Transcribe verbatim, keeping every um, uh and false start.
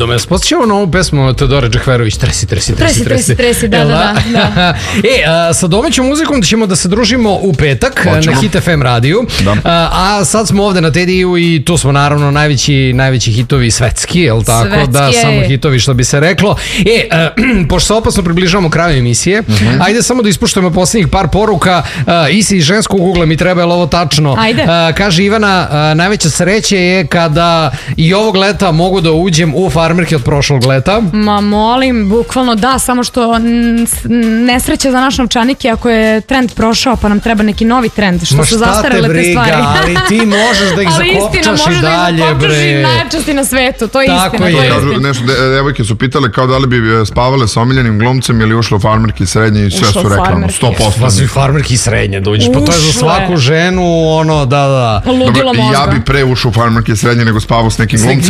Dome, posjećamo na ovu pesmu Teodora Džehverović, tresi, tresi, tresi, tresi, tresi, da, da, da. E, a, sa domaćom muzikom ćemo da se družimo u petak Hoćemo. na Hit F M radiju, a, a sad smo ovde na Tediju i tu smo naravno najveći, najveći hitovi svetski, jel tako? Svetski da, je. samo hitovi što bi se reklo. E, a, pošto se opasno približavamo kraju emisije, uh-huh. ajde samo da ispuštujemo posljednjih par poruka. A, Isi iz ženskog ugla mi treba, je li ovo tačno? Ajde. A, kaže Ivana, a, najveća sreća je kada i ovog leta mogu da uđem u farmerke od prošlog leta. Ma molim, bukvalno da, samo što nesreća za naš novčanik je ako je trend prošao pa nam treba neki novi trend, što Ma su zastarele te stvari. Ali ti možeš da ih zakopčaš i dalje, bre. Ali istina, možeš da ih zakopčaš i najčasti na svetu, to je Tako istina. je. To je Kažu, istina. nešto, devojke su pitale kao da li bi spavale sa omiljenim glumcem ili ušle u farmerki srednje i sve Ušlo su u rekla, farmerke. sto posto. Pa svi farmerki srednje dođeš, pa to je za Ušle. svaku ženu, ono, da, da. Ludilo Dobro, mozga. ja bi pre ušao u farmerke srednje nego spavao s nekim S nekim